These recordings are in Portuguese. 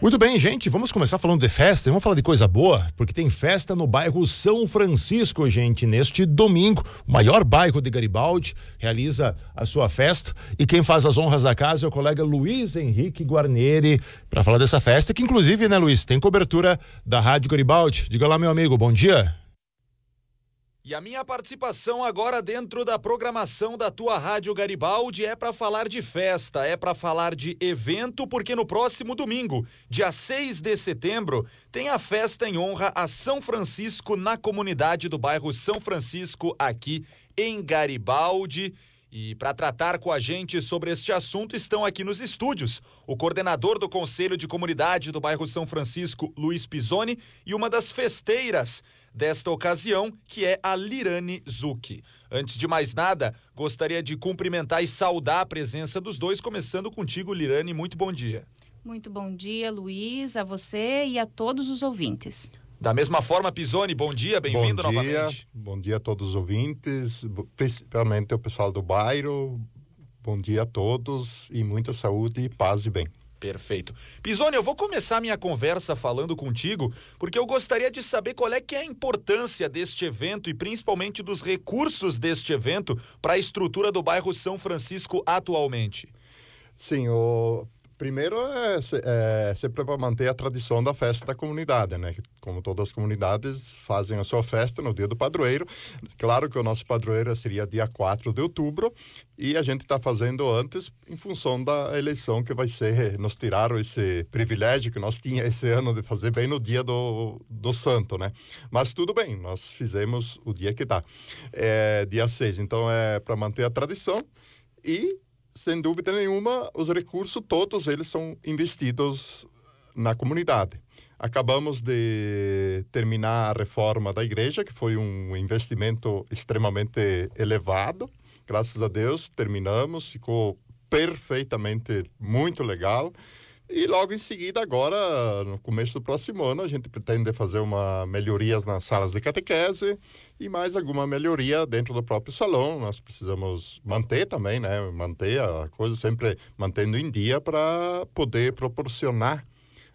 Muito bem, gente, vamos começar falando de festa, vamos falar de coisa boa, porque tem festa no bairro São Francisco, gente, neste domingo, o maior bairro de Garibaldi realiza a sua festa e quem faz as honras da casa é o colega Luiz Henrique Guarnieri para falar dessa festa, que inclusive, né, Luiz, tem cobertura da Rádio Garibaldi. Diga lá, meu amigo, bom dia. E a minha participação agora dentro da programação da tua Rádio Garibaldi é para falar de festa, é para falar de evento, porque no próximo domingo, dia 6 de setembro, tem a festa em honra a São Francisco na comunidade do bairro São Francisco, aqui em Garibaldi. E para tratar com a gente sobre este assunto estão aqui nos estúdios o coordenador do Conselho de Comunidade do bairro São Francisco, Luiz Pisoni, e uma das festeiras desta ocasião, que é a Lirane Zucchi. Antes de mais nada, gostaria de cumprimentar e saudar a presença dos dois, começando contigo, Lirane. Muito bom dia. Muito bom dia, Luiz, a você e a todos os ouvintes. Da mesma forma, Pisoni, bom dia, bem-vindo novamente. Bom dia a todos os ouvintes, principalmente o pessoal do bairro. Bom dia a todos e muita saúde, paz e bem. Perfeito. Pisoni, eu vou começar minha conversa falando contigo, porque eu gostaria de saber qual é que é a importância deste evento e principalmente dos recursos deste evento para a estrutura do bairro São Francisco atualmente. Sim, primeiro é sempre para manter a tradição da festa da comunidade, né? Como todas as comunidades fazem a sua festa no dia do padroeiro. Claro que o nosso padroeiro seria dia 4 de outubro e a gente está fazendo antes em função da eleição que vai ser. Nos tiraram esse privilégio que nós tínhamos esse ano de fazer bem no dia do santo, né? Mas tudo bem, nós fizemos o dia que dá. Dia 6, então é para manter a tradição e sem dúvida nenhuma, os recursos todos eles são investidos na comunidade. Acabamos de terminar a reforma da igreja, que foi um investimento extremamente elevado. Graças a Deus, terminamos, ficou perfeitamente muito legal. E logo em seguida, agora, no começo do próximo ano, a gente pretende fazer melhorias nas salas de catequese e mais alguma melhoria dentro do próprio salão. Nós precisamos manter também, né? Manter a coisa sempre mantendo em dia para poder proporcionar,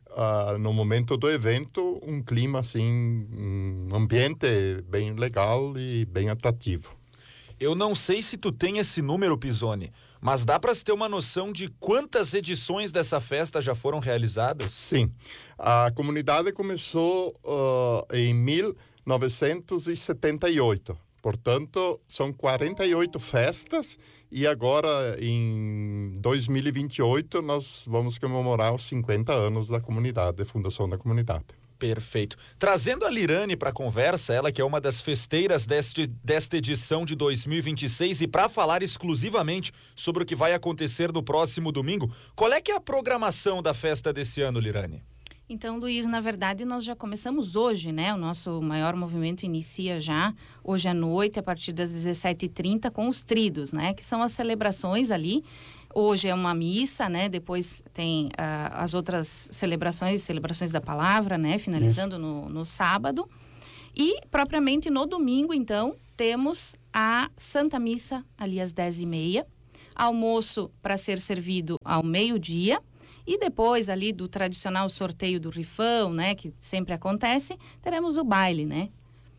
no momento do evento, um clima assim, um ambiente bem legal e bem atrativo. Eu não sei se tu tem esse número, Pisoni, mas dá para se ter uma noção de quantas edições dessa festa já foram realizadas? Sim. A comunidade começou em 1978. Portanto, são 48 festas e agora, em 2028, nós vamos comemorar os 50 anos da comunidade, fundação da comunidade. Perfeito. Trazendo a Lirane para a conversa, ela que é uma das festeiras desta edição de 2026 e para falar exclusivamente sobre o que vai acontecer no próximo domingo, qual é que é a programação da festa desse ano, Lirane? Então, Luiz, na verdade, nós já começamos hoje, né? O nosso maior movimento inicia já hoje à noite, a partir das 17h30, com os tridos, né? Que são as celebrações ali. Hoje é uma missa, né? Depois tem as outras celebrações da palavra, né? Finalizando no sábado. E, propriamente, no domingo, então, temos a Santa Missa, ali às 10h30. Almoço para ser servido ao meio-dia. E depois, ali, do tradicional sorteio do rifão, né? Que sempre acontece, teremos o baile, né?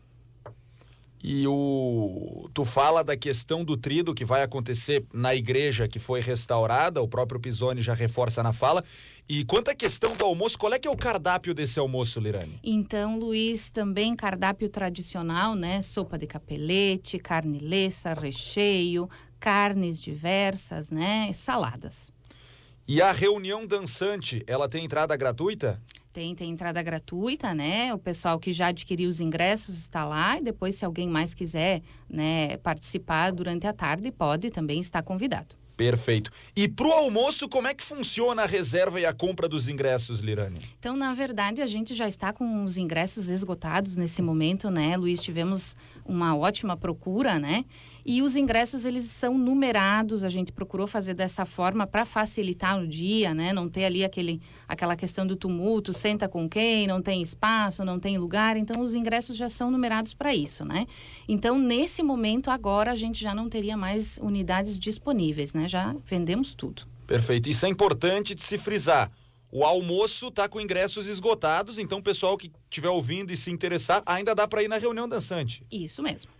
E tu fala da questão do trido que vai acontecer na igreja que foi restaurada, o próprio Pisoni já reforça na fala. E quanto à questão do almoço, qual é que é o cardápio desse almoço, Lirane? Então, Luiz, também cardápio tradicional, né? Sopa de capelete, carne lessa, recheio, carnes diversas, né? Saladas. E a reunião dançante, ela tem entrada gratuita? Tem entrada gratuita, né? O pessoal que já adquiriu os ingressos está lá e depois, se alguém mais quiser, né, participar durante a tarde, pode também estar convidado. Perfeito. E pro almoço, como é que funciona a reserva e a compra dos ingressos, Lirane? Então, na verdade, a gente já está com os ingressos esgotados nesse momento, né, Luiz? Tivemos uma ótima procura, né? E os ingressos, eles são numerados, a gente procurou fazer dessa forma para facilitar o dia, né? Não ter ali aquela questão do tumulto, senta com quem, não tem espaço, não tem lugar. Então, os ingressos já são numerados para isso, né? Então, nesse momento, agora, a gente já não teria mais unidades disponíveis, né? Já vendemos tudo. Perfeito. Isso é importante de se frisar. O almoço tá com ingressos esgotados, então o pessoal que estiver ouvindo e se interessar, ainda dá para ir na reunião dançante. Isso mesmo.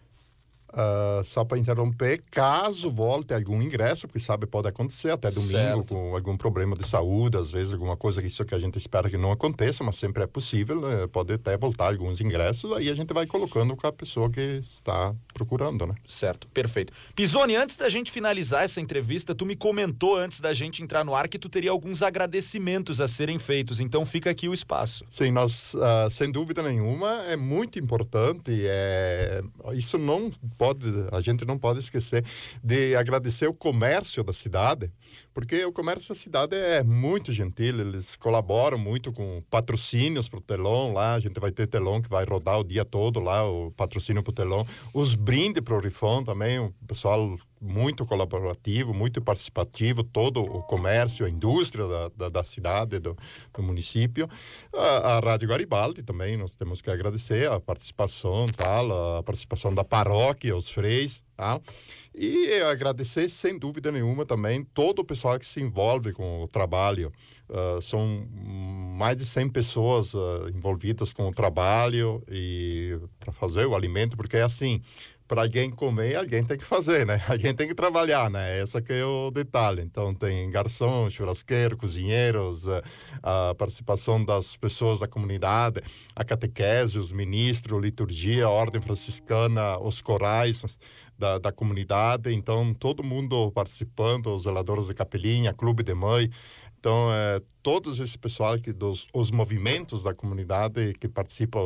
Só para interromper, caso volte algum ingresso, porque sabe, pode acontecer até domingo, certo, com algum problema de saúde, às vezes alguma coisa que a gente espera que não aconteça, mas sempre é possível, né? Pode até voltar alguns ingressos, aí a gente vai colocando com a pessoa que está procurando, né? Certo, perfeito. Pisoni, antes da gente finalizar essa entrevista, tu me comentou antes da gente entrar no ar que tu teria alguns agradecimentos a serem feitos, então fica aqui o espaço. Sim, nós, sem dúvida nenhuma, é muito importante, isso a gente não pode esquecer de agradecer o comércio da cidade, porque o comércio da cidade é muito gentil, eles colaboram muito com patrocínios para o telão lá, a gente vai ter telão que vai rodar o dia todo lá, o patrocínio para o telão, os brindes para o Rifão também, o pessoal muito colaborativo, muito participativo, todo o comércio, a indústria da cidade, do município. A Rádio Garibaldi também, nós temos que agradecer a participação, a participação da paróquia, os freis, tá? E agradecer, sem dúvida nenhuma, também todo o pessoal que se envolve com o trabalho. São mais de 100 pessoas envolvidas com o trabalho e para fazer o alimento, porque é assim, para alguém comer, alguém tem que fazer, né? Alguém tem que trabalhar, né? Esse que é o detalhe. Então, tem garçom, churrasqueiro, cozinheiros, a participação das pessoas da comunidade, a catequese, os ministros, liturgia, a ordem franciscana, os corais da comunidade. Então, todo mundo participando, os zeladores de capelinha, clube de mãe. Então, todos esse pessoal os movimentos da comunidade que participam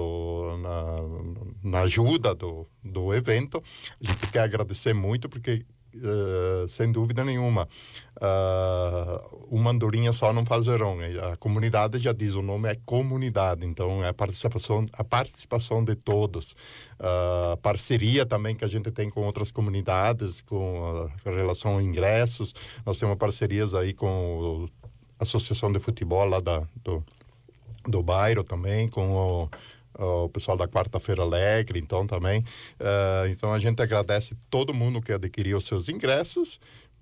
na ajuda do evento, a gente quer agradecer muito, porque, sem dúvida nenhuma, uma andorinha só não faz verão. A comunidade já diz, o nome é comunidade, então é a participação de todos. A parceria também que a gente tem com outras comunidades, com relação a ingressos. Nós temos parcerias aí com associação de futebol lá do bairro também, com o pessoal da Quarta-feira Alegre, então também. Então a gente agradece todo mundo que adquiriu os seus ingressos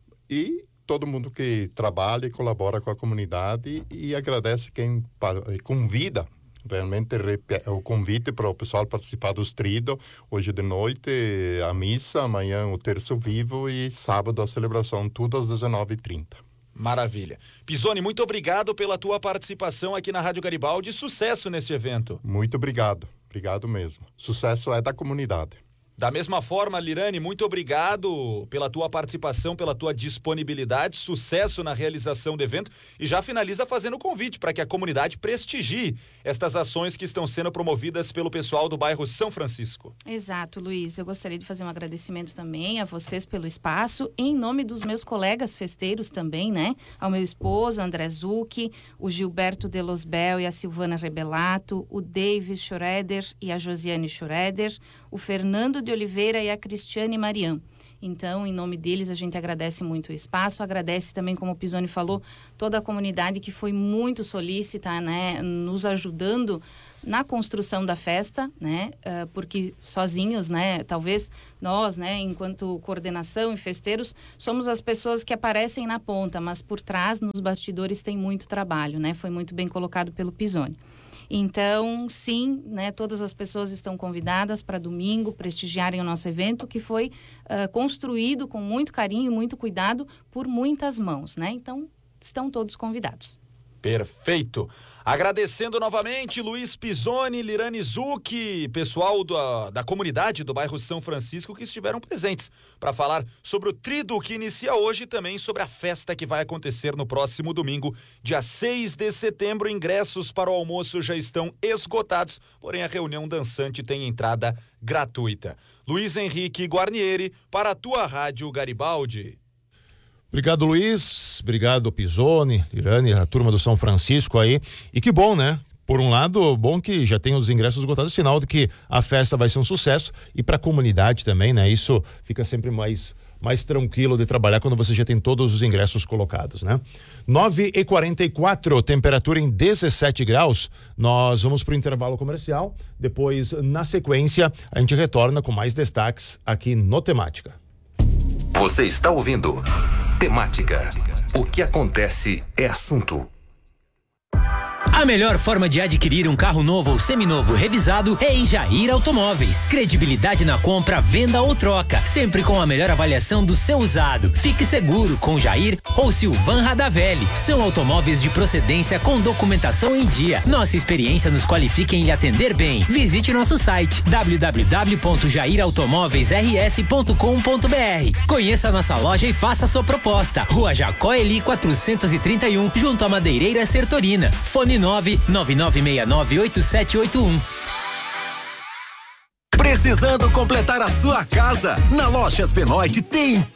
e todo mundo que trabalha e colabora com a comunidade, e agradece quem convida. Realmente o convite para o pessoal participar dos tridos, hoje de noite a missa, amanhã o terço vivo e sábado a celebração, tudo às 19h30. Maravilha. Pisoni, muito obrigado pela tua participação aqui na Rádio Garibaldi. Sucesso nesse evento. Muito obrigado. Obrigado mesmo. Sucesso é da comunidade. Da mesma forma, Lirane, muito obrigado pela tua participação, pela tua disponibilidade, sucesso na realização do evento, e já finaliza fazendo o convite para que a comunidade prestigie estas ações que estão sendo promovidas pelo pessoal do bairro São Francisco. Exato, Luiz. Eu gostaria de fazer um agradecimento também a vocês pelo espaço, em nome dos meus colegas festeiros também, né? Ao meu esposo, André Zucchi, o Gilberto de Losbel e a Silvana Rebelato, o Davis Schroeder e a Josiane Schroeder, o Fernando de Oliveira e a Cristiane Marian. Então, em nome deles, a gente agradece muito o espaço, agradece também, como o Pisoni falou, toda a comunidade que foi muito solícita, né, nos ajudando na construção da festa, né, porque sozinhos, né, talvez nós, né, enquanto coordenação e festeiros, somos as pessoas que aparecem na ponta, mas por trás, nos bastidores, tem muito trabalho, né, foi muito bem colocado pelo Pisoni. Então, sim, né, todas as pessoas estão convidadas para domingo prestigiarem o nosso evento, que foi construído com muito carinho e muito cuidado por muitas mãos, né? Então, estão todos convidados. Perfeito. Agradecendo novamente Luiz Pisoni, Lirane Zucchi, pessoal da comunidade do bairro São Francisco que estiveram presentes para falar sobre o tríduo que inicia hoje e também sobre a festa que vai acontecer no próximo domingo, dia 6 de setembro. Ingressos para o almoço já estão esgotados, porém a reunião dançante tem entrada gratuita. Luiz Henrique Guarnieri para a tua Rádio Garibaldi. Obrigado, Luiz. Obrigado, Pisoni, Lirane, a turma do São Francisco aí. E que bom, né? Por um lado, bom que já tem os ingressos esgotados, sinal de que a festa vai ser um sucesso, e para a comunidade também, né? Isso fica sempre mais tranquilo de trabalhar quando você já tem todos os ingressos colocados, né? 9h44, temperatura em 17 graus. Nós vamos para o intervalo comercial. Depois, na sequência, a gente retorna com mais destaques aqui no Temática. Você está ouvindo Temática. O que acontece é assunto. A melhor forma de adquirir um carro novo ou seminovo revisado é em Jair Automóveis. Credibilidade na compra, venda ou troca, sempre com a melhor avaliação do seu usado. Fique seguro com Jair ou Silvan Radavelli. São automóveis de procedência com documentação em dia. Nossa experiência nos qualifica em lhe atender bem. Visite nosso site www.jairaautomóveisrs.com.br. Conheça a nossa loja e faça sua proposta. Rua Jacó Eli 431, junto à Madeireira Sertorina. Fone 999698781. Precisando completar a sua casa? Na Lojas Benoit tem